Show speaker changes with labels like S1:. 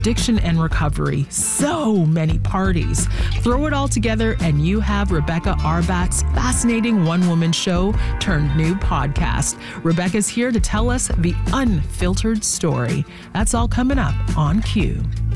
S1: addiction and recovery, so many parties. Throw it all together and you have Rebecca Arbach's fascinating one-woman show turned new podcast. Rebecca's here to tell us the unfiltered story. That's all coming up on Q.